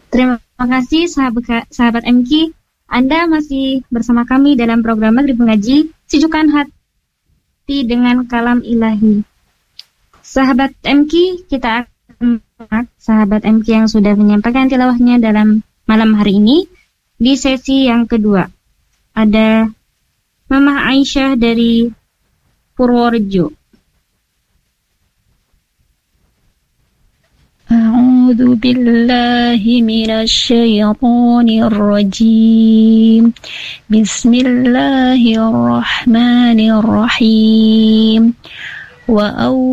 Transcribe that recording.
Terima kasih sahabat MQ. Anda masih bersama kami dalam program Maghrib Mengaji, Sejukan Hati dengan Kalam Ilahi. Sahabat MQ, kita akan sahabat MQ yang sudah menyampaikan tilawahnya dalam malam hari ini di sesi yang kedua. Ada Mama Aisyah dari Purworejo. أعوذ بالله من الشيطان الرجيم بسم الله الرحمن الرحيم